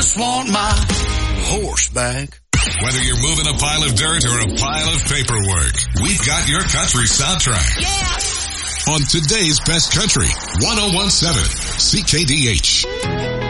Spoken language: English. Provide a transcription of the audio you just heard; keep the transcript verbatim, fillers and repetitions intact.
just want my horse back. Whether you're moving a pile of dirt or a pile of paperwork, we've got your country soundtrack. Yeah! On today's Best Country, one oh one point seven C K D H.